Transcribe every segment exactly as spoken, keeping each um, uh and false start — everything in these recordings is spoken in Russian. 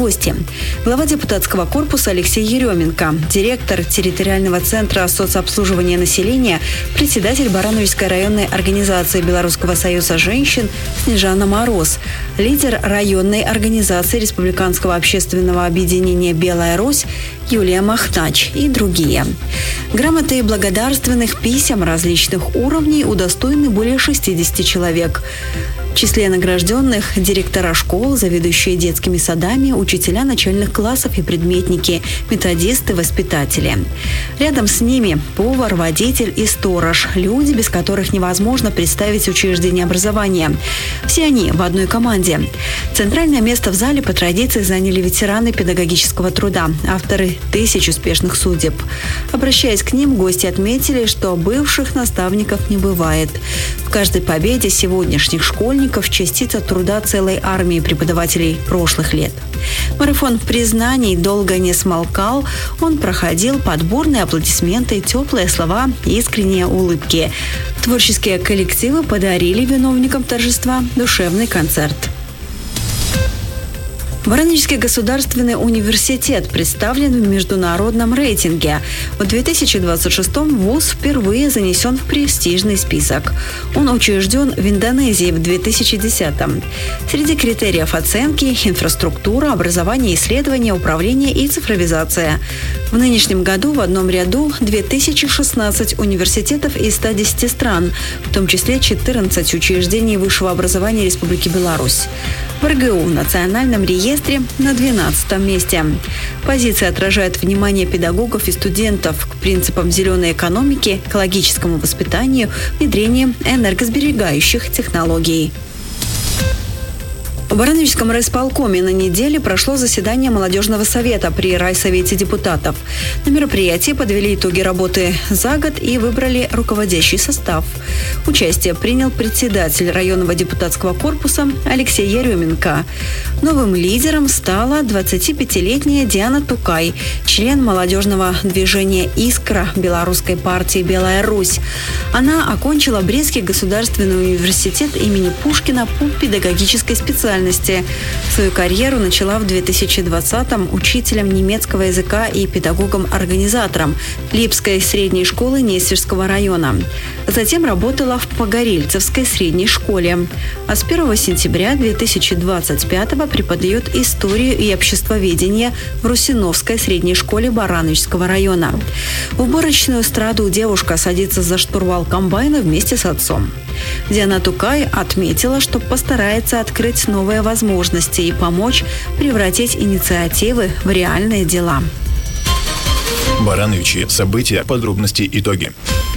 Гости. Глава депутатского корпуса Алексей Еременко, директор территориального центра соцобслуживания населения, председатель Барановичской районной организации Белорусского союза женщин Снежана Мороз, лидер районной организации Республиканского общественного объединения «Белая Русь» Юлия Махнач и другие. Грамоты и благодарственных писем различных уровней удостоены более шестидесяти человек. В числе награжденных – директора школ, заведующие детскими садами, учителя начальных классов и предметники, методисты, воспитатели. Рядом с ними – повар, водитель и сторож – люди, без которых невозможно представить учреждение образования. Все они в одной команде. Центральное место в зале по традиции заняли ветераны педагогического труда, авторы тысяч успешных судеб. Обращаясь к ним, гости отметили, что бывших наставников не бывает. В каждой победе сегодняшних школьников частица труда целой армии преподавателей прошлых лет. Марафон признаний долго не смолкал. Он проходил под бурные аплодисменты, теплые слова и искренние улыбки. Творческие коллективы подарили виновникам торжества душевный концерт. Барановичский государственный университет представлен в международном рейтинге. В две тысячи двадцать шестом вуз впервые занесен в престижный список. Он учрежден в Индонезии в две тысячи десятом. Среди критериев оценки – инфраструктура, образование, исследование, управление и цифровизация. В нынешнем году в одном ряду две тысячи шестнадцать университетов из ста десяти стран, в том числе четырнадцать учреждений высшего образования Республики Беларусь. В эр гэ у в национальном реестре на двенадцатом месте. Позиция отражает внимание педагогов и студентов к принципам зеленой экономики, экологическому воспитанию, внедрению энергосберегающих технологий. В Барановичском райисполкоме на неделе прошло заседание молодежного совета при райсовете депутатов. На мероприятии подвели итоги работы за год и выбрали руководящий состав. Участие принял председатель районного депутатского корпуса Алексей Еременко. Новым лидером стала двадцатипятилетняя Диана Тукай, член молодежного движения «Искра» Белорусской партии «Белая Русь». Она окончила Брестский государственный университет имени Пушкина по педагогической специальности. Свою карьеру начала в две тысячи двадцатом учителем немецкого языка и педагогом-организатором Липской средней школы Нестерского района. Затем работала в Погорельцевской средней школе. А с первого сентября две тысячи двадцать пятого преподает историю и обществоведение в Русиновской средней школе Барановичского района. В уборочную эстраду девушка садится за штурвал комбайна вместе с отцом. Диана Тукай отметила, что постарается открыть новые возможности и помочь превратить инициативы в реальные дела. Барановичи. События, подробности, итоги.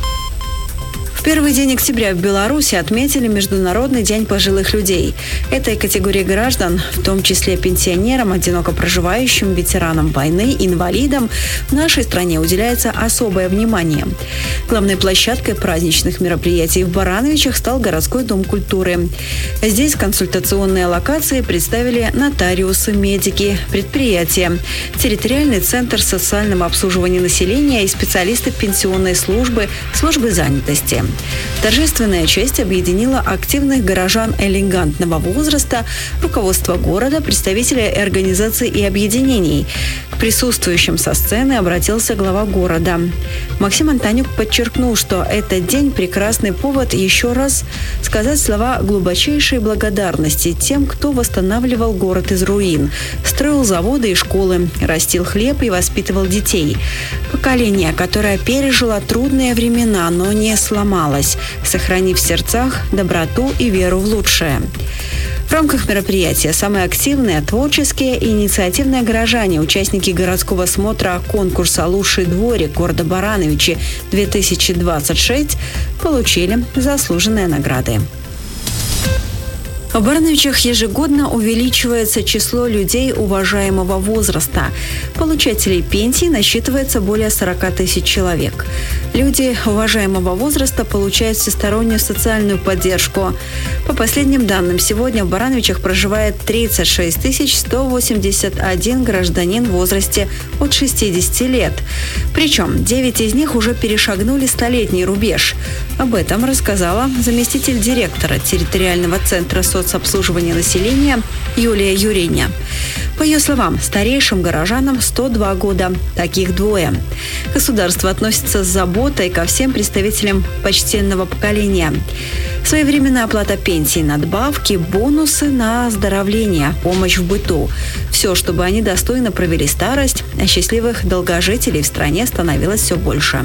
В первый день октября в Беларуси отметили Международный день пожилых людей. Этой категории граждан, в том числе пенсионерам, одиноко проживающим, ветеранам войны, инвалидам, в нашей стране уделяется особое внимание. Главной площадкой праздничных мероприятий в Барановичах стал городской дом культуры. Здесь консультационные локации представили нотариусы, медики, предприятия, территориальный центр социального обслуживания населения и специалисты пенсионной службы, службы занятости. Торжественная часть объединила активных горожан элегантного возраста, руководство города, представителей организаций и объединений. К присутствующим со сцены обратился глава города. Максим Антонюк подчеркнул, что этот день – прекрасный повод еще раз сказать слова глубочайшей благодарности тем, кто восстанавливал город из руин, строил заводы и школы, растил хлеб и воспитывал детей. Поколение, которое пережило трудные времена, но не сломалось, сохранив в сердцах доброту и веру в лучшее. В рамках мероприятия самые активные, творческие и инициативные горожане, участники городского смотра конкурса «Лучший дворик города Барановичи две тысячи двадцать шесть» получили заслуженные награды. В Барановичах ежегодно увеличивается число людей уважаемого возраста. Получателей пенсий насчитывается более сорока тысяч человек. Люди уважаемого возраста получают всестороннюю социальную поддержку. По последним данным, сегодня в Барановичах проживает тридцать шесть тысяч сто восемьдесят один гражданин в возрасте от шестидесяти лет. Причем девять из них уже перешагнули столетний рубеж. Об этом рассказала заместитель директора территориального центра соцобслуживания соцобслуживания населения Юлия Юриня. По ее словам, старейшим горожанам сто два года. Таких двое. Государство относится с заботой ко всем представителям почтенного поколения. Своевременная оплата пенсий, надбавки, бонусы на оздоровление, помощь в быту. Все, чтобы они достойно провели старость, а счастливых долгожителей в стране становилось все больше.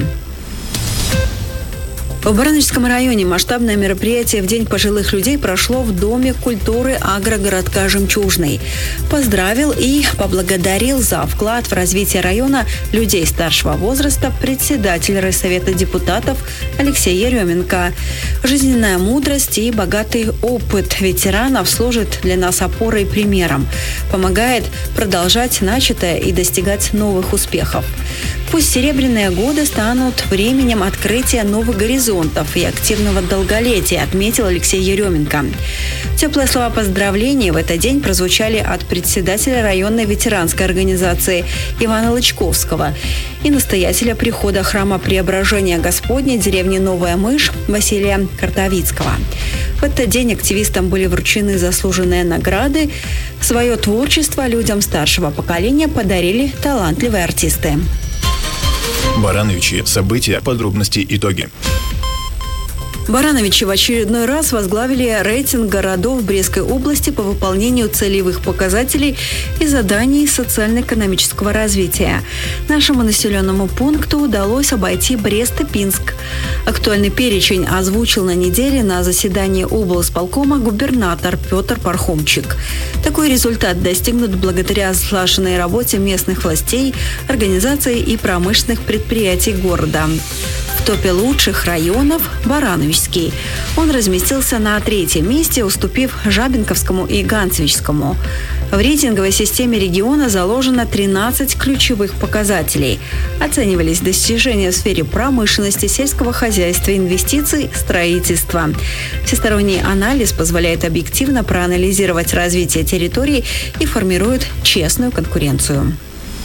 В Барановичском районе масштабное мероприятие в День пожилых людей прошло в Доме культуры агрогородка «Жемчужный». Поздравил и поблагодарил за вклад в развитие района людей старшего возраста председатель райсовета депутатов Алексей Еременко. Жизненная мудрость и богатый опыт ветеранов служит для нас опорой и примером. Помогает продолжать начатое и достигать новых успехов. Пусть серебряные годы станут временем открытия новых горизонтов и активного долголетия, отметил Алексей Еременко. Теплые слова поздравлений в этот день прозвучали от председателя районной ветеранской организации Ивана Лычковского и настоятеля прихода храма Преображения Господня деревни Новая Мышь Василия Картовицкого. В этот день активистам были вручены заслуженные награды. Свое творчество людям старшего поколения подарили талантливые артисты. Барановичи. События, подробности, итоги. Барановичи в очередной раз возглавили рейтинг городов Брестской области по выполнению целевых показателей и заданий социально-экономического развития. Нашему населенному пункту удалось обойти Брест и Пинск. Актуальный перечень озвучил на неделе на заседании облсполкома губернатор Петр Пархомчик. Такой результат достигнут благодаря слаженной работе местных властей, организаций и промышленных предприятий города. В топе лучших районов Барановичский. Он разместился на третьем месте, уступив Жабинковскому и Ганцевичскому. В рейтинговой системе региона заложено тринадцать ключевых показателей. Оценивались достижения в сфере промышленности, сельского хозяйства, инвестиций, строительства. Всесторонний анализ позволяет объективно проанализировать развитие территорий и формирует честную конкуренцию.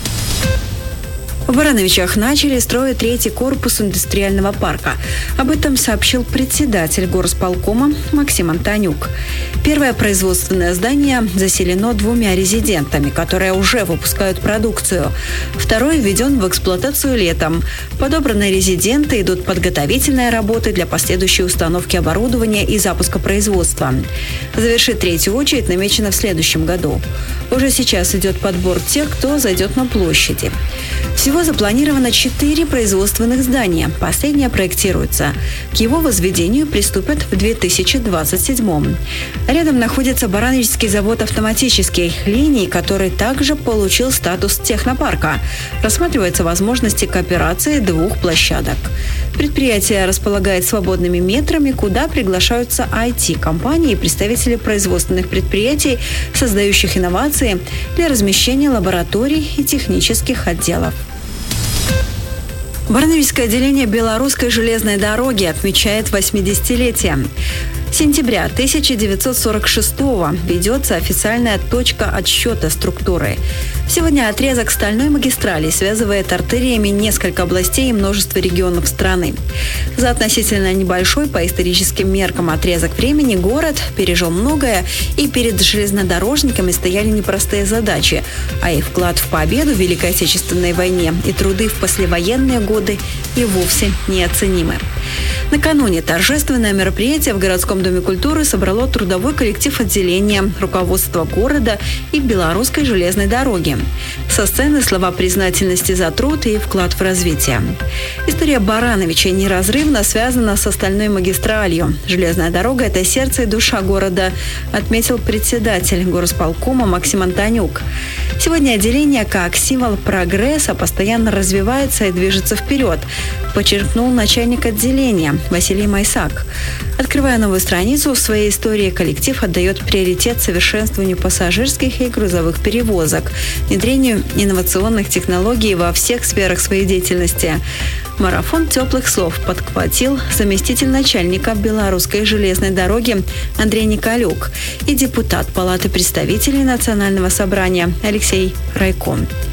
В Барановичах начали строить третий корпус индустриального парка. Об этом сообщил председатель горсполкома Максим Антонюк. Первое производственное здание заселено двумя резидентами, которые уже выпускают продукцию. Второй введен в эксплуатацию летом. Подобраны резиденты, идут подготовительные работы для последующей установки оборудования и запуска производства. Завершить третью очередь намечено в следующем году. Уже сейчас идет подбор тех, кто зайдет на площади. Всего запланировано четыре производственных здания. Последнее проектируется. К его возведению приступят в две тысячи двадцать седьмом. Рядом находится Барановичский завод автоматических линий, который также получил статус технопарка. Рассматриваются возможности кооперации двух площадок. Предприятие располагает свободными метрами, куда приглашаются ай ти-компании и представители производственных предприятий, создающих инновации для размещения лабораторий и технических отделов. Барановичское отделение Белорусской железной дороги отмечает восьмидесятилетие. С сентября тысяча девятьсот сорок шестого ведется официальная точка отсчета структуры. Сегодня отрезок стальной магистрали связывает артериями несколько областей и множество регионов страны. За относительно небольшой по историческим меркам отрезок времени город пережил многое, и перед железнодорожниками стояли непростые задачи, а их вклад в победу в Великой Отечественной войне и труды в послевоенные годы и вовсе неоценимы. Накануне торжественное мероприятие в городском доме культуры собрало трудовой коллектив отделения, руководство города и Белорусской железной дороги. Со сцены слова признательности за труд и вклад в развитие. История Барановича неразрывно связана с стальной магистралью. Железная дорога – это сердце и душа города, отметил председатель горсполкома Максим Антонюк. Сегодня отделение, как символ прогресса, постоянно развивается и движется вперед, подчеркнул начальник отделения Василий Майсак. Открывая новую страницу в своей истории, коллектив отдает приоритет совершенствованию пассажирских и грузовых перевозок, внедрению инновационных технологий во всех сферах своей деятельности. Марафон теплых слов подхватил заместитель начальника Белорусской железной дороги Андрей Николюк и депутат Палаты представителей Национального собрания Алексей Райко.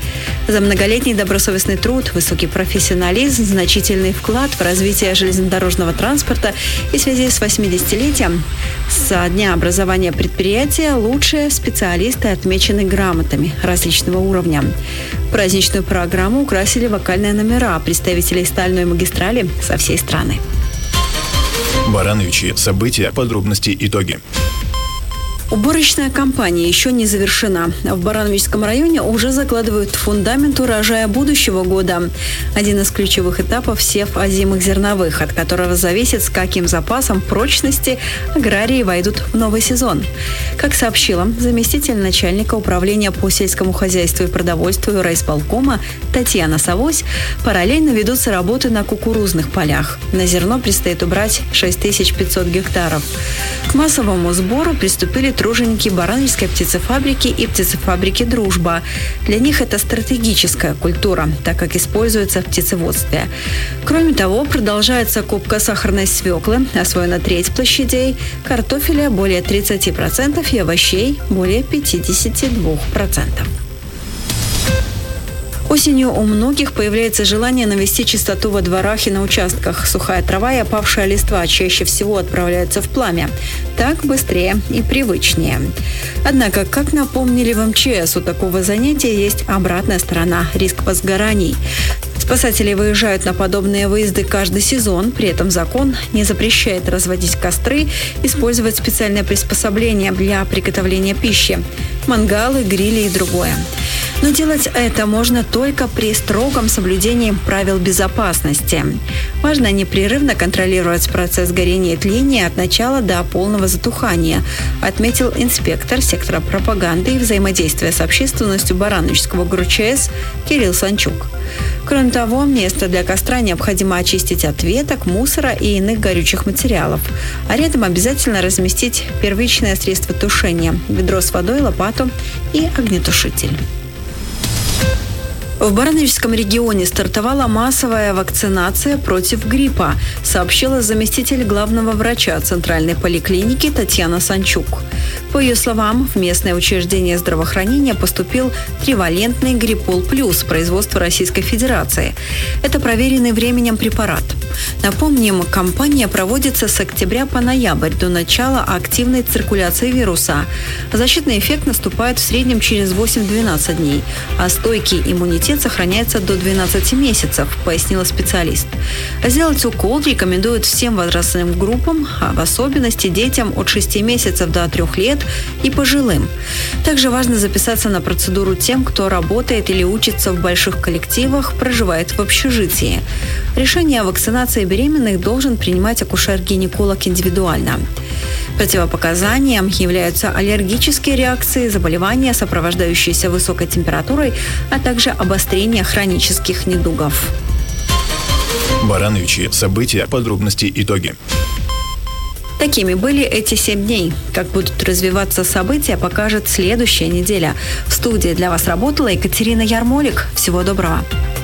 За многолетний добросовестный труд, высокий профессионализм, значительный вклад в развитие железнодорожного транспорта и в связи с восьмидесятилетием со дня образования предприятия лучшие специалисты отмечены грамотами различного уровня. Праздничную программу украсили вокальные номера представителей стальной магистрали со всей страны. Барановичи. События, подробности, итоги. Уборочная кампания еще не завершена. В Барановичском районе уже закладывают фундамент урожая будущего года. Один из ключевых этапов – сев озимых зерновых, от которого зависит, с каким запасом прочности аграрии войдут в новый сезон. Как сообщила заместитель начальника управления по сельскому хозяйству и продовольствию райисполкома Татьяна Савось, параллельно ведутся работы на кукурузных полях. На зерно предстоит убрать шесть тысяч пятьсот гектаров. К массовому сбору приступили труженики Барановичской птицефабрики и птицефабрики «Дружба». Для них это стратегическая культура, так как используется в птицеводстве. Кроме того, продолжается копка сахарной свеклы, освоена треть площадей, картофеля более тридцати процентов и овощей более пятидесяти двух процентов. Осенью у многих появляется желание навести чистоту во дворах и на участках. Сухая трава и опавшая листва чаще всего отправляются в пламя. Так быстрее и привычнее. Однако, как напомнили в эм че эс, у такого занятия есть обратная сторона – риск возгораний. Спасатели выезжают на подобные выезды каждый сезон. При этом закон не запрещает разводить костры, использовать специальные приспособления для приготовления пищи – мангалы, грили и другое. Но делать это можно только при строгом соблюдении правил безопасности. Важно непрерывно контролировать процесс горения и тления от начала до полного затухания, отметил инспектор сектора пропаганды и взаимодействия с общественностью Барановичского гэ эр че эс Кирилл Санчук. Кроме того, место для костра необходимо очистить от веток, мусора и иных горючих материалов. А рядом обязательно разместить первичное средство тушения – ведро с водой, лопату и огнетушитель. В Барановичском регионе стартовала массовая вакцинация против гриппа, сообщила заместитель главного врача Центральной поликлиники Татьяна Санчук. По ее словам, в местное учреждение здравоохранения поступил тривалентный Гриппол Плюс производства Российской Федерации. Это проверенный временем препарат. Напомним, кампания проводится с октября по ноябрь до начала активной циркуляции вируса. Защитный эффект наступает в среднем через восемь-двенадцать дней, а стойкий иммунитет сохраняется до двенадцати месяцев, пояснила специалист. Сделать укол рекомендуют всем возрастным группам, а в особенности детям от шести месяцев до трех лет и пожилым. Также важно записаться на процедуру тем, кто работает или учится в больших коллективах, проживает в общежитии. Решение о вакцинации беременных должен принимать акушер-гинеколог индивидуально. Противопоказанием являются аллергические реакции, заболевания, сопровождающиеся высокой температурой, а также обострение хронических недугов. Барановичи. События, подробности, итоги. Такими были эти семь дней. Как будут развиваться события, покажет следующая неделя. В студии для вас работала Екатерина Ярмолик. Всего доброго.